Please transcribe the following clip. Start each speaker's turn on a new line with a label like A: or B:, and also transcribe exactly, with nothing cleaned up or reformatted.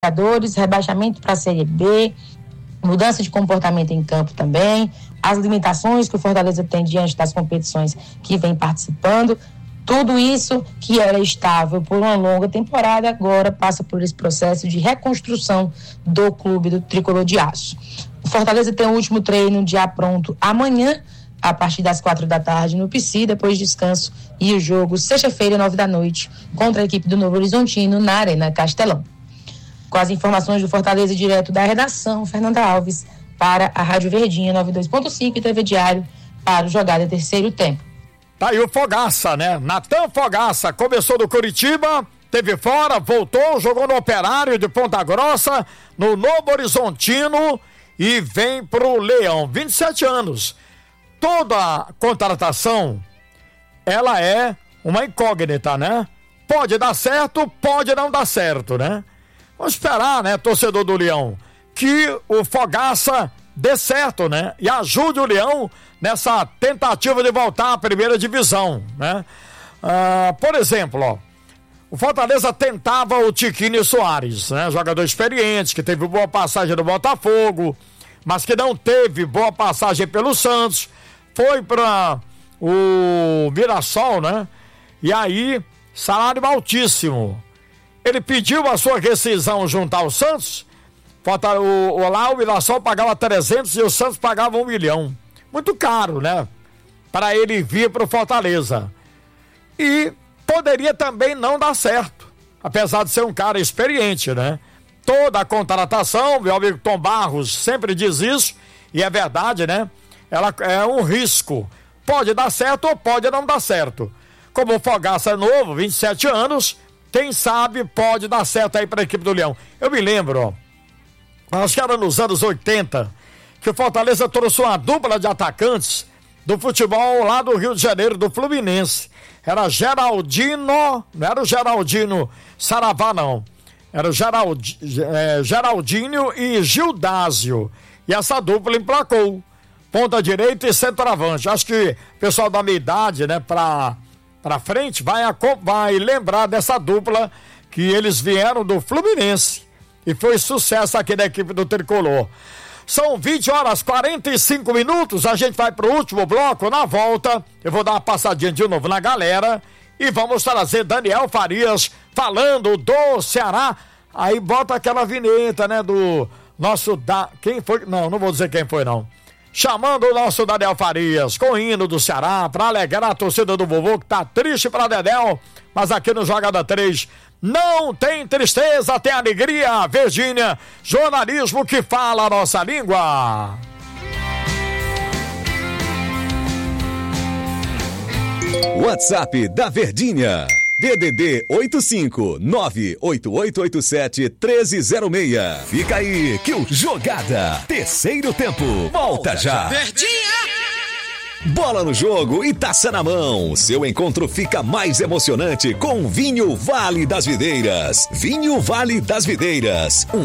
A: rebaixamento para a Série B, mudança de comportamento em campo também, as limitações que o Fortaleza tem diante das competições que vem participando, tudo isso que era estável por uma longa temporada agora passa por esse processo de reconstrução do clube do Tricolor de Aço. O Fortaleza tem o último treino já pronto amanhã, a partir das quatro da tarde no P C, depois descanso, e o jogo sexta-feira, nove da noite, contra a equipe do Novo Horizontino na Arena Castelão. Com as informações do Fortaleza direto da redação, Fernanda Alves, para a Rádio Verdinha noventa e dois ponto cinco e T V Diário para o Jogada Terceiro Tempo.
B: Tá aí o Fogaça, né? Natan Fogaça, começou do Curitiba, teve fora, voltou, jogou no Operário de Ponta Grossa, no Novo Horizontino e vem pro Leão, vinte e sete anos. Toda contratação, ela é uma incógnita, né? Pode dar certo, pode não dar certo, né? Vamos esperar, né, torcedor do Leão, que o Fogaça dê certo, né? E ajude o Leão nessa tentativa de voltar à primeira divisão, né? Ah, por exemplo, ó, o Fortaleza tentava o Tiquinho Soares, né? Jogador experiente, que teve boa passagem no Botafogo, mas que não teve boa passagem pelo Santos, foi para o Mirassol, né? E aí, salário altíssimo. Ele pediu a sua rescisão junto ao Santos, o, o, lá o Mirassol pagava trezentos e o Santos pagava um milhão. Muito caro, né? Para ele vir para o Fortaleza. E poderia também não dar certo, apesar de ser um cara experiente, né? Toda a contratação, meu amigo Tom Barros sempre diz isso, e é verdade, né? Ela é um risco. Pode dar certo ou pode não dar certo. Como o Fogaça é novo, vinte e sete anos, quem sabe pode dar certo aí para a equipe do Leão. Eu me lembro, ó, acho que era nos anos oitenta, que o Fortaleza trouxe uma dupla de atacantes do futebol lá do Rio de Janeiro, do Fluminense. Era Geraldino, não era o Geraldino Saravá, não. Era o Gerald, é, Geraldinho e Gildásio. E essa dupla emplacou. Ponta direita e centroavante. Acho que o pessoal da minha idade, né, pra, pra frente, vai, vai lembrar dessa dupla que eles vieram do Fluminense. E foi sucesso aqui da equipe do Tricolor. São vinte horas e quarenta e cinco minutos, a gente vai pro último bloco. Na volta, eu vou dar uma passadinha de novo na galera e vamos trazer Daniel Farias falando do Ceará. Aí bota aquela vinheta, né, do nosso... Da... Quem foi? Não, não vou dizer quem foi, não. Chamando o nosso Daniel Farias com o hino do Ceará para alegrar a torcida do vovô que tá triste pra Dedéu, mas aqui no Jogada três não tem tristeza, tem alegria. Virgínia, jornalismo que fala a nossa língua.
C: WhatsApp da Verdinha, D D D oito cinco nove oito oito oito sete um três zero seis. Fica aí que o Jogada Terceiro Tempo volta já. Verdinha! Bola no jogo e taça na mão. Seu encontro fica mais emocionante com Vinho Vale das Videiras. Vinho Vale das Videiras. Um